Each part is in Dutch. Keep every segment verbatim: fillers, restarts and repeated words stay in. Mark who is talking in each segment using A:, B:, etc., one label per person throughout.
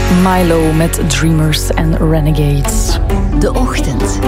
A: Milo met Dreamers en Renegades.
B: De Ochtend.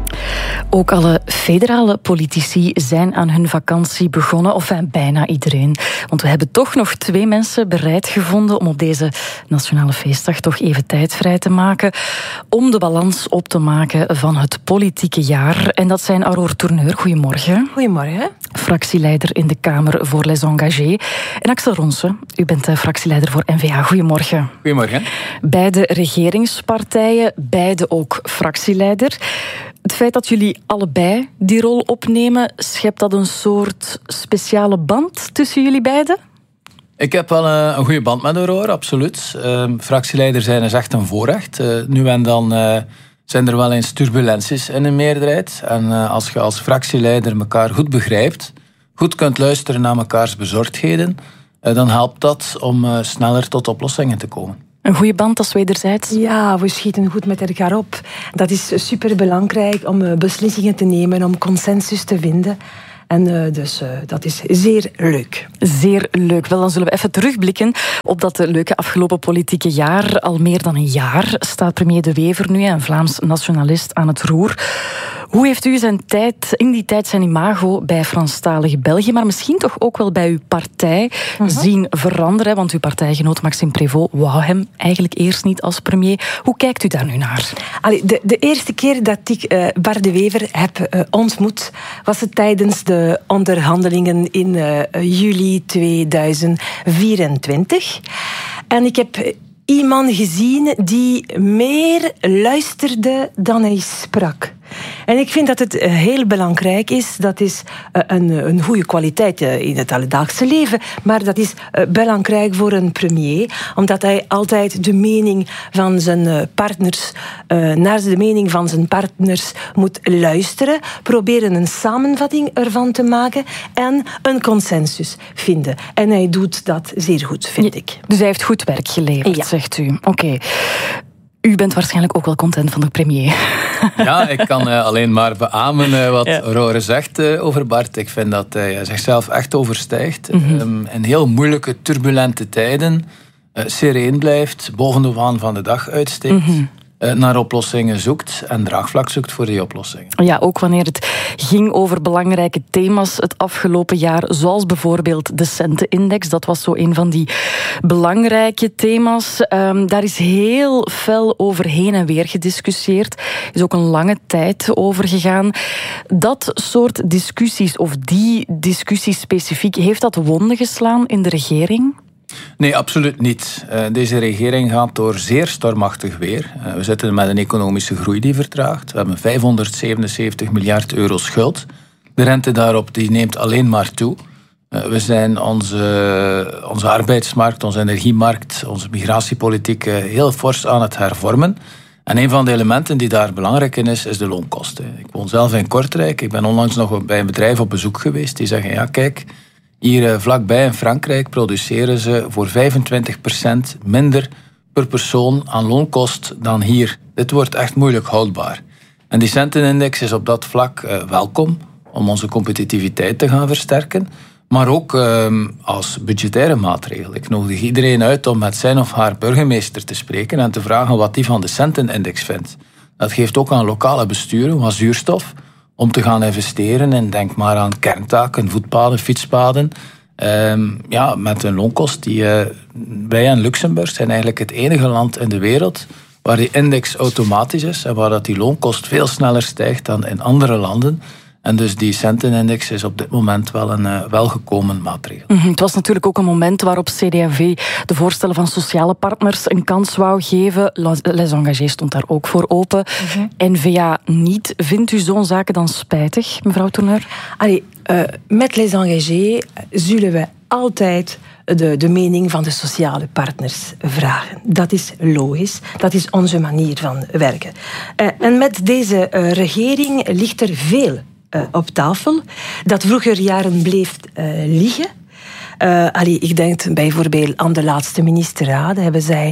A: Ook alle federale politici zijn aan hun vakantie begonnen, of bijna iedereen. Want we hebben toch nog twee mensen bereid gevonden om op deze nationale feestdag toch even tijd vrij te maken om de balans op te maken van het politieke jaar. En dat zijn Aurore Tourneur, goedemorgen.
C: Goedemorgen.
A: Fractieleider in de Kamer voor Les Engagés. En Axel Ronsen, u bent fractieleider voor N V A. Goedemorgen.
D: Goedemorgen.
A: Beide regeringspartijen, beide ook fractieleider. Het feit dat jullie allebei die rol opnemen, schept dat een soort speciale band tussen jullie beiden?
D: Ik heb wel een, een goede band met Aurore, absoluut. Uh, fractieleider zijn is echt een voorrecht. Uh, nu en dan uh, zijn er wel eens turbulenties in een meerderheid. En uh, als je als fractieleider elkaar goed begrijpt, goed kunt luisteren naar mekaars bezorgdheden, uh, dan helpt dat om uh, sneller tot oplossingen te komen.
A: Een goede band als wederzijds?
C: Ja, we schieten goed met elkaar op. Dat is superbelangrijk om beslissingen te nemen, om consensus te vinden. En uh, dus uh, dat is zeer leuk.
A: Zeer leuk. Wel, dan zullen we even terugblikken op dat leuke afgelopen politieke jaar. Al meer dan een jaar staat premier De Wever nu, een Vlaams nationalist, aan het roer. Hoe heeft u zijn tijd, in die tijd zijn imago bij Franstalig België, maar misschien toch ook wel bij uw partij uh-huh. zien veranderen? Want uw partijgenoot Maxime Prévost wou hem eigenlijk eerst niet als premier. Hoe kijkt u daar nu naar?
C: Allee, de, de eerste keer dat ik uh, Bart De Wever heb uh, ontmoet, was het tijdens de onderhandelingen in uh, juli tweeduizend vierentwintig. En ik heb iemand gezien die meer luisterde dan hij sprak. En ik vind dat het heel belangrijk is. Dat is een, een goede kwaliteit in het alledaagse leven. Maar dat is belangrijk voor een premier. Omdat hij altijd de mening van zijn partners, naar de mening van zijn partners moet luisteren. Proberen een samenvatting ervan te maken. En een consensus vinden. En hij doet dat zeer goed, vind
A: ja,
C: ik.
A: Dus hij heeft goed werk geleverd, ja. Zegt u. Oké. Okay. U bent waarschijnlijk ook wel content van de premier.
D: Ja, ik kan uh, alleen maar beamen uh, wat ja. Aurore zegt uh, over Bart. Ik vind dat hij zichzelf echt overstijgt. Mm-hmm. Um, in heel moeilijke, turbulente tijden uh, sereen blijft, boven de waan van de dag uitsteekt. Mm-hmm. Uh, naar oplossingen zoekt en draagvlak zoekt voor die oplossingen.
A: Ja, ook wanneer het ging over belangrijke thema's het afgelopen jaar, zoals bijvoorbeeld de Centenindex. Dat was zo een van die belangrijke thema's. Um, daar is heel fel over heen en weer gediscussieerd. Er is ook een lange tijd over gegaan. Dat soort discussies, of die discussies specifiek, heeft dat wonden geslaan in de regering?
D: Nee, absoluut niet. Deze regering gaat door zeer stormachtig weer. We zitten met een economische groei die vertraagt. We hebben vijfhonderdzevenenzeventig miljard euro schuld. De rente daarop die neemt alleen maar toe. We zijn onze, onze arbeidsmarkt, onze energiemarkt, onze migratiepolitiek heel fors aan het hervormen. En een van de elementen die daar belangrijk in is, is de loonkosten. Ik woon zelf in Kortrijk. Ik ben onlangs nog bij een bedrijf op bezoek geweest. Die zeggen, ja kijk, hier vlakbij in Frankrijk produceren ze voor vijfentwintig procent minder per persoon aan loonkost dan hier. Dit wordt echt moeilijk houdbaar. En die Centenindex is op dat vlak uh, welkom om onze competitiviteit te gaan versterken. Maar ook uh, als budgettaire maatregel. Ik nodig iedereen uit om met zijn of haar burgemeester te spreken en te vragen wat die van de Centenindex vindt. Dat geeft ook aan lokale besturen wat zuurstof om te gaan investeren in, denk maar aan kerntaken, voetpaden, fietspaden. Um, ja, met een loonkost die uh, wij en Luxemburg zijn eigenlijk het enige land in de wereld waar die index automatisch is en waar dat die loonkost veel sneller stijgt dan in andere landen. En dus die Centenindex is op dit moment wel een uh, welgekomen maatregel.
A: Mm-hmm. Het was natuurlijk ook een moment waarop C D A V de voorstellen van sociale partners een kans wou geven. Les Engagés stond daar ook voor open. Mm-hmm. N V A niet. Vindt u zo'n zaken dan spijtig, mevrouw Tourneur?
C: Allee, uh, met Les Engagés zullen we altijd de, de mening van de sociale partners vragen. Dat is logisch. Dat is onze manier van werken. Uh, en met deze uh, regering ligt er veel Uh, op tafel, dat vroeger jaren bleef uh, liggen. Uh, allee, ik denk bijvoorbeeld aan de laatste ministerraden hebben zij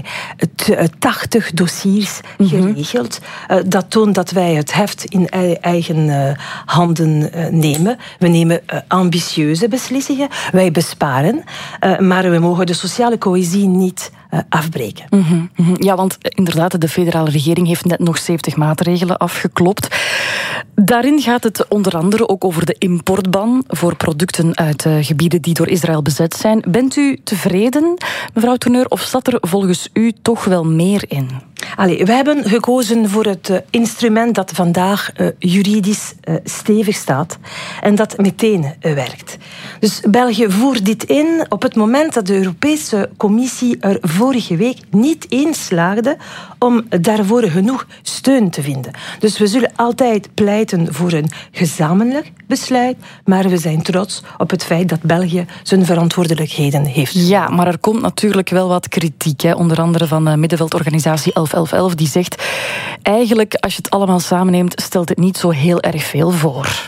C: tachtig dossiers geregeld. Mm-hmm. Uh, dat toont dat wij het heft in eigen uh, handen uh, nemen. We nemen uh, ambitieuze beslissingen. Wij besparen. Uh, maar we mogen de sociale cohesie niet uh, afbreken.
A: Mm-hmm, mm-hmm. Ja, want inderdaad, de federale regering heeft net nog zeventig maatregelen afgeklopt. Daarin gaat het onder andere ook over de importban voor producten uit uh, gebieden die door Israël bezet zijn. Bent u tevreden, mevrouw Tourneur, of zat er volgens u toch wel meer in?
C: Allee, we hebben gekozen voor het uh, instrument dat vandaag uh, juridisch uh, stevig staat en dat meteen uh, werkt. Dus België voert dit in op het moment dat de Europese Commissie er vorige week niet eens slaagde om daarvoor genoeg steun te vinden. Dus we zullen altijd pleiten voor een gezamenlijk besluit, maar we zijn trots op het feit dat België zijn verantwoordelijkheden heeft.
A: Ja, maar er komt natuurlijk wel wat kritiek, hè? Onder andere van de middenveldorganisatie elf elf elf, die zegt eigenlijk, als je het allemaal samenneemt, stelt het niet zo heel erg veel voor.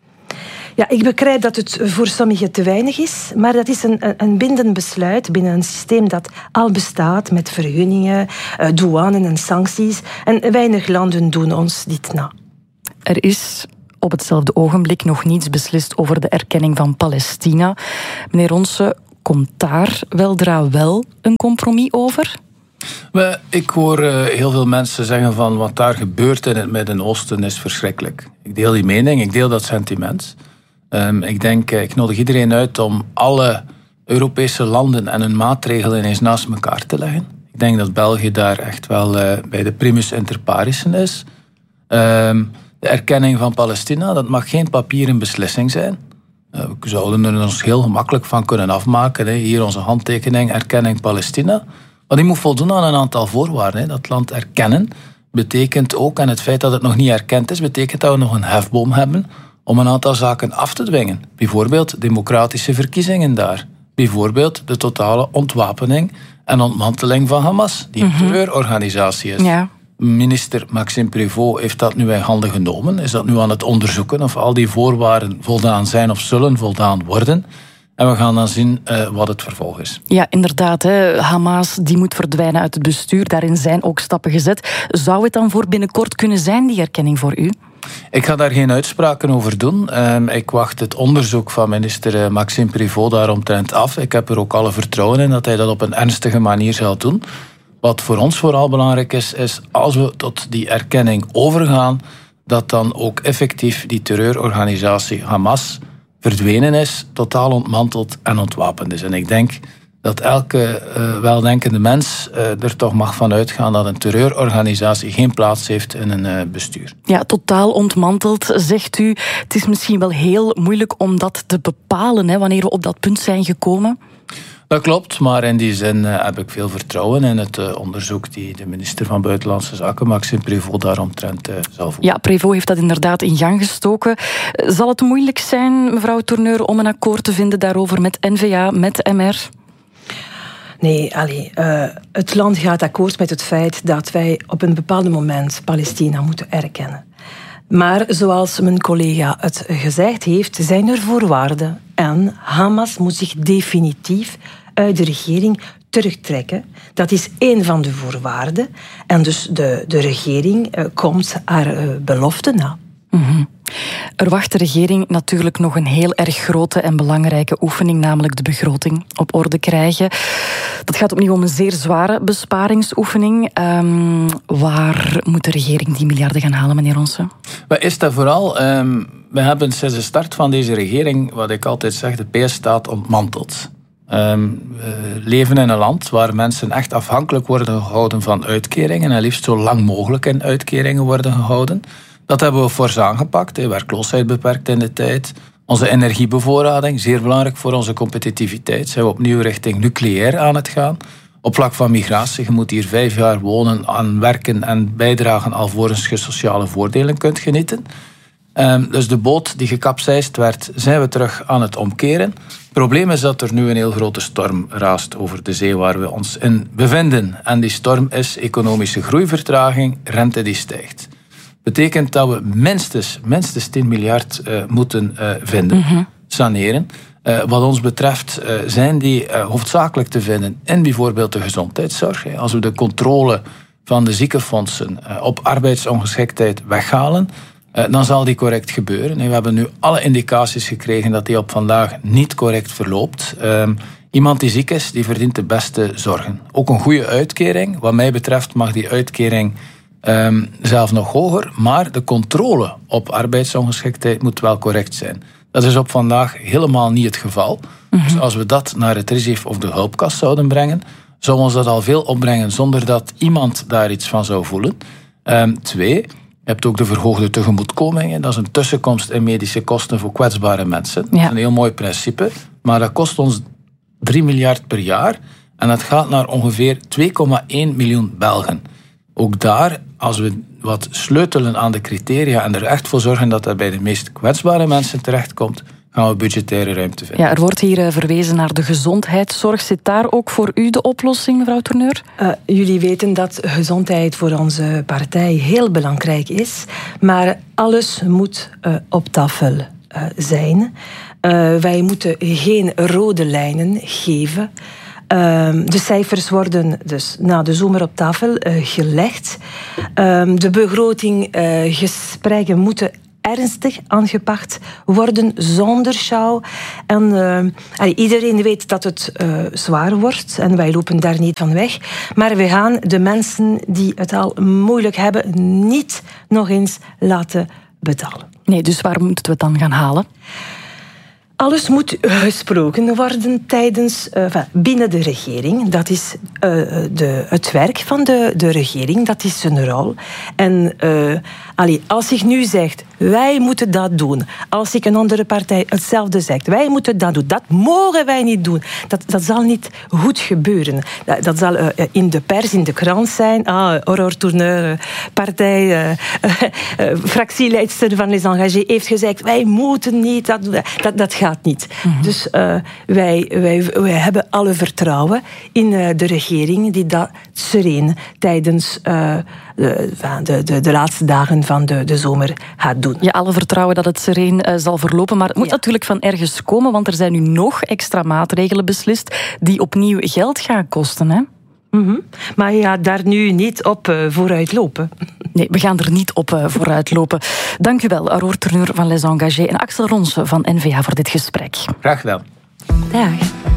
C: Ja, ik begrijp dat het voor sommigen te weinig is, maar dat is een, een bindend besluit binnen een systeem dat al bestaat met vergunningen, douanen en sancties. En weinig landen doen ons dit na.
A: Er is op hetzelfde ogenblik nog niets beslist over de erkenning van Palestina. Meneer Ronse, komt daar weldra wel een compromis over?
D: Ik hoor heel veel mensen zeggen van wat daar gebeurt in het Midden-Oosten is verschrikkelijk. Ik deel die mening, ik deel dat sentiment. Um, ik denk, ik nodig iedereen uit om alle Europese landen en hun maatregelen eens naast elkaar te leggen. Ik denk dat België daar echt wel uh, bij de primus inter pares is. Um, de erkenning van Palestina, dat mag geen papieren beslissing zijn. Uh, we zouden er ons heel gemakkelijk van kunnen afmaken. Hè. Hier onze handtekening, erkenning Palestina. Maar die moet voldoen aan een aantal voorwaarden. Hè. Dat land erkennen betekent ook, en het feit dat het nog niet erkend is, betekent dat we nog een hefboom hebben om een aantal zaken af te dwingen. Bijvoorbeeld democratische verkiezingen daar. Bijvoorbeeld de totale ontwapening en ontmanteling van Hamas, die een mm-hmm. terreurorganisatie is.
A: Ja.
D: Minister Maxime Prévost heeft dat nu in handen genomen. Is dat nu aan het onderzoeken of al die voorwaarden voldaan zijn of zullen voldaan worden. En we gaan dan zien uh, wat het vervolg is.
A: Ja, inderdaad. Hè. Hamas die moet verdwijnen uit het bestuur. Daarin zijn ook stappen gezet. Zou het dan voor binnenkort kunnen zijn, die erkenning voor u?
D: Ik ga daar geen uitspraken over doen. Um, ik wacht het onderzoek van minister Maxime Prévost daaromtrent af. Ik heb er ook alle vertrouwen in dat hij dat op een ernstige manier zal doen. Wat voor ons vooral belangrijk is, is als we tot die erkenning overgaan, dat dan ook effectief die terreurorganisatie Hamas verdwenen is, totaal ontmanteld en ontwapend is. En ik denk dat elke uh, weldenkende mens uh, er toch mag van uitgaan dat een terreurorganisatie geen plaats heeft in een uh, bestuur.
A: Ja, totaal ontmanteld, zegt u. Het is misschien wel heel moeilijk om dat te bepalen, hè, wanneer we op dat punt zijn gekomen.
D: Dat klopt, maar in die zin uh, heb ik veel vertrouwen in het uh, onderzoek die de minister van Buitenlandse Zaken, Maxime Prévost, daaromtrent uh, zal voeren.
A: Ja, Prévost heeft dat inderdaad in gang gestoken. Zal het moeilijk zijn, mevrouw Tourneur, om een akkoord te vinden daarover met N V A, met M R?
C: Nee, allee, uh, het land gaat akkoord met het feit dat wij op een bepaald moment Palestina moeten erkennen. Maar zoals mijn collega het gezegd heeft, zijn er voorwaarden. En Hamas moet zich definitief uit de regering terugtrekken. Dat is één van de voorwaarden. En dus de, de regering uh, komt haar uh, belofte na.
A: Mm-hmm. Er wacht de regering natuurlijk nog een heel erg grote en belangrijke oefening, namelijk de begroting op orde krijgen. Dat gaat opnieuw om een zeer zware besparingsoefening. Um, waar moet de regering die miljarden gaan halen, meneer Ronse?
D: Wat is dat vooral? Um, we hebben sinds de start van deze regering, wat ik altijd zeg, de P S-staat ontmanteld. Um, we leven in een land waar mensen echt afhankelijk worden gehouden van uitkeringen en liefst zo lang mogelijk in uitkeringen worden gehouden. Dat hebben we fors aangepakt. Werkloosheid beperkt in de tijd. Onze energiebevoorrading, zeer belangrijk voor onze competitiviteit. Zijn we opnieuw richting nucleair aan het gaan. Op vlak van migratie, je moet hier vijf jaar wonen, aan werken en bijdragen alvorens je sociale voordelen kunt genieten. Um, dus de boot die gekapseist werd, zijn we terug aan het omkeren. Het probleem is dat er nu een heel grote storm raast over de zee waar we ons in bevinden. En die storm is economische groeivertraging, rente die stijgt. Betekent dat we minstens, minstens tien miljard uh, moeten uh, vinden, mm-hmm. saneren. Uh, wat ons betreft uh, zijn die uh, hoofdzakelijk te vinden in bijvoorbeeld de gezondheidszorg. Als we de controle van de ziekenfondsen uh, op arbeidsongeschiktheid weghalen, uh, dan zal die correct gebeuren. We hebben nu alle indicaties gekregen dat die op vandaag niet correct verloopt. Uh, Iemand die ziek is, die verdient de beste zorgen. Ook een goede uitkering. Wat mij betreft mag die uitkering um, zelf nog hoger, maar de controle op arbeidsongeschiktheid moet wel correct zijn. Dat is op vandaag helemaal niet het geval. Mm-hmm. Dus als we dat naar het R I S I F of de hulpkast zouden brengen, zou ons dat al veel opbrengen zonder dat iemand daar iets van zou voelen. Um, twee, je hebt ook de verhoogde tegemoetkomingen. Dat is een tussenkomst in medische kosten voor kwetsbare mensen. Ja. Dat is een heel mooi principe, maar dat kost ons drie miljard per jaar en dat gaat naar ongeveer twee komma één miljoen Belgen. Ook daar, als we wat sleutelen aan de criteria en er echt voor zorgen dat dat bij de meest kwetsbare mensen terechtkomt, gaan we budgettaire ruimte vinden.
A: Ja, er wordt hier uh, verwezen naar de gezondheidszorg. Zit daar ook voor u de oplossing, mevrouw Tourneur?
C: Uh, jullie weten dat gezondheid voor onze partij heel belangrijk is, maar alles moet uh, op tafel uh, zijn. Uh, wij moeten geen rode lijnen geven. Uh, de cijfers worden dus na de zomer op tafel uh, gelegd. Uh, de begrotinggesprekken uh, moeten ernstig aangepakt worden, zonder schouw. En uh, allee, iedereen weet dat het uh, zwaar wordt en wij lopen daar niet van weg. Maar we gaan de mensen die het al moeilijk hebben niet nog eens laten betalen.
A: Nee, dus waar moeten we het dan gaan halen?
C: Alles moet gesproken worden tijdens, uh, binnen de regering. Dat is uh, de, het werk van de, de regering, dat is zijn rol. En uh, allee, als ik nu zeg, wij moeten dat doen. Als ik een andere partij hetzelfde zegt, wij moeten dat doen. Dat mogen wij niet doen. Dat, dat zal niet goed gebeuren. Dat, dat zal uh, in de pers, in de krant zijn. Ah, Aurore Tourneur, partij, uh, uh, uh, fractieleidster van Les Engagés heeft gezegd, wij moeten niet dat doen. Dat, dat gaat niet. Mm-hmm. Dus uh, wij, wij, wij hebben alle vertrouwen in uh, de regering die dat sereen tijdens uh, de, de, de, de laatste dagen van de, de zomer gaat doen.
A: Ja, alle vertrouwen dat het sereen uh, zal verlopen, maar het moet ja. natuurlijk van ergens komen, want er zijn nu nog extra maatregelen beslist die opnieuw geld gaan kosten, hè?
C: Mm-hmm. Maar je gaat daar nu niet op uh, vooruit lopen.
A: Nee, we gaan er niet op uh, vooruit lopen. Dank u wel, Aurore Tourneur van Les Engagés en Axel Ronse van N V A voor dit gesprek.
D: Graag gedaan.
C: Dag.